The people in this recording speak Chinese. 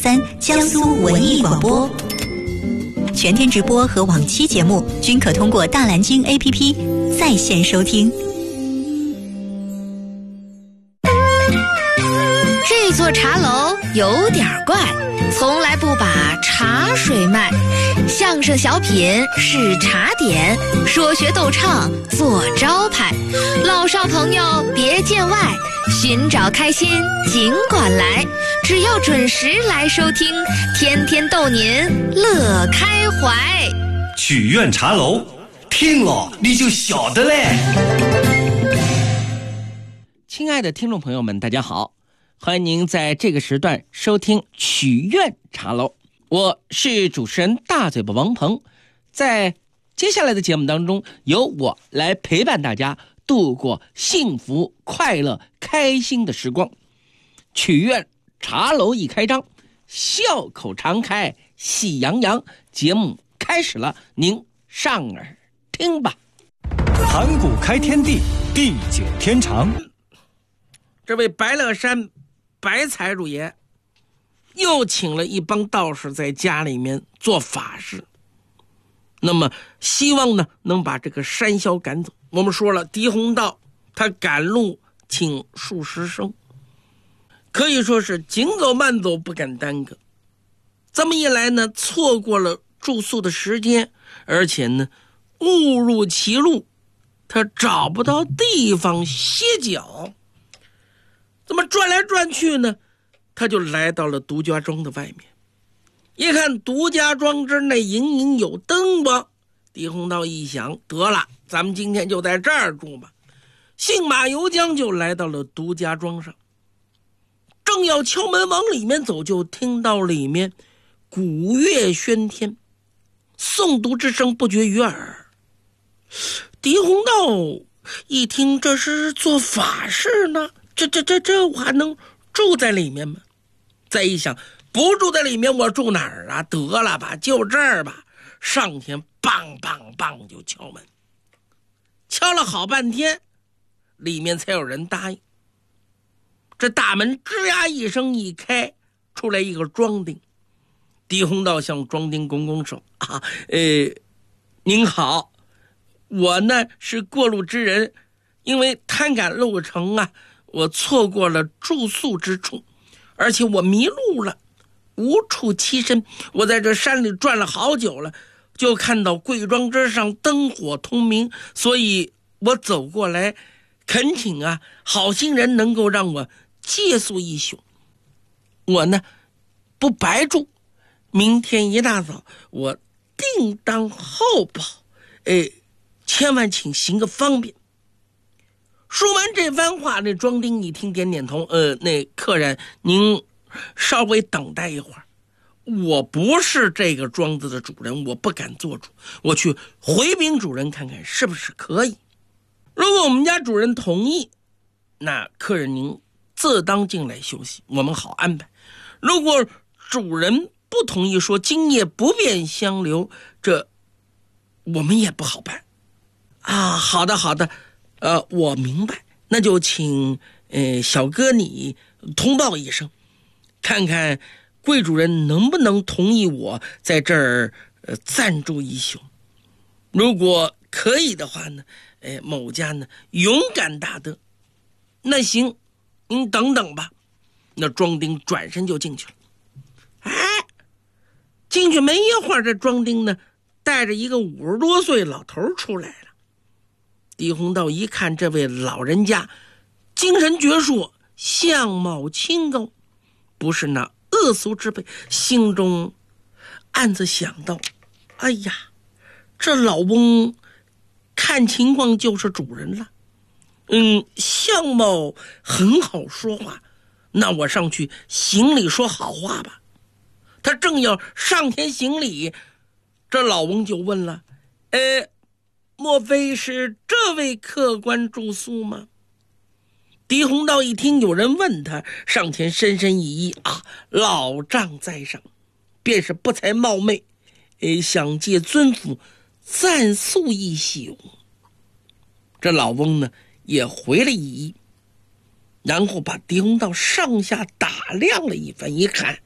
107.3江苏文艺广播。全天直播和往期节目均可通过大蓝鲸 APP 在线收听。 这座茶楼有点怪，从来不把茶水卖，相声小品是茶点，说学逗唱做招牌，老少朋友别见外，寻找开心尽管来，只要准时来收听，天天逗您乐开怀。 曲苑茶楼，听了你就晓得嘞。 亲爱的听众朋友们，大家好，欢迎您在这个时段收听曲苑茶楼，我是主持人大嘴巴王鹏。在接下来的节目当中，由我来陪伴大家度过幸福快乐开心的时光。曲苑茶楼一开张，笑口常开，喜洋洋，节目开始了，您上耳听吧。 盘古开天地，地久天长。 这位白乐山白财主爷又请了一帮道士在家里面做法事，那么希望呢能把这个山魈赶走。我们说了，狄宏道他赶路请数十声，可以说是紧走慢走，不敢耽搁。这么一来呢，错过了住宿的时间，而且呢误入歧路，他找不到地方歇脚。这么转来转去呢，他就来到了独家庄的外面。一看独家庄之内隐隐有灯光，狄宏道一想，得了，咱们今天就在这儿住吧。信马由缰就来到了独家庄上，正要敲门往里面走，就听到里面鼓乐喧天，诵读之声不绝于耳。狄宏道一听，这是做法事呢，这我还能住在里面吗？再一想，不住在里面我住哪儿啊？得了吧，就这儿吧。上前梆梆梆就敲门，敲了好半天，里面才有人答应。这大门吱呀一声一开，出来一个庄丁。狄宏道向庄丁拱拱手啊，您好，我呢是过路之人，因为贪赶路程啊，我错过了住宿之处，而且我迷路了，无处栖身。我在这山里转了好久了，就看到贵庄之上灯火通明，所以我走过来，恳请啊好心人能够让我借宿一宿。我呢不白住，明天一大早我定当候报，千万请行个方便。说完这番话，那庄丁一听点点头，那客人您稍微等待一会儿，我不是这个庄子的主人，我不敢做主，我去回禀主人看看是不是可以。如果我们家主人同意，那客人您自当进来休息，我们好安排。如果主人不同意，说今夜不便相留，这我们也不好办啊。好的好的，我明白，那就请小哥你通报一声，看看贵主人能不能同意我在这儿暂住一宿。如果可以的话呢，某家呢勇敢大德。那行，您等等吧。那庄丁转身就进去了。进去没一会儿，这庄丁呢带着一个50多岁老头出来了。狄宏道一看这位老人家精神矍铄，相貌清高，不是那恶俗之辈，心中暗自想到，哎呀，这老翁看情况就是主人了，相貌很好说话，那我上去行礼说好话吧。他正要上前行礼，这老翁就问了，莫非是这位客官住宿吗？狄宏道一听有人问他，上前深深一揖啊，老丈在上，便是不才冒昧，想借尊府暂宿一宿。这老翁呢也回了一揖，然后把狄宏道上下打量了一番，一看